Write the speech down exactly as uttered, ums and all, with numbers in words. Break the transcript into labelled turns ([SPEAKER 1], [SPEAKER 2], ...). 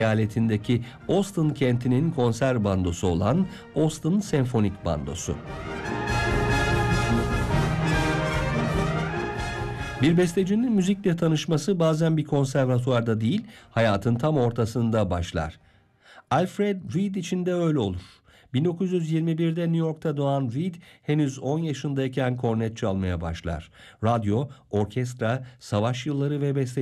[SPEAKER 1] eyaletindeki Austin kentinin konser bandosu olan Austin Senfonik Bandosu. Bir bestecinin müzikle tanışması bazen bir konservatuvarda değil, hayatın tam ortasında başlar. Alfred Reed için de öyle olur. bin dokuz yüz yirmi birde New York'ta doğan Reed henüz on yaşındayken kornet çalmaya başlar. Radyo, orkestra, savaş yılları ve beste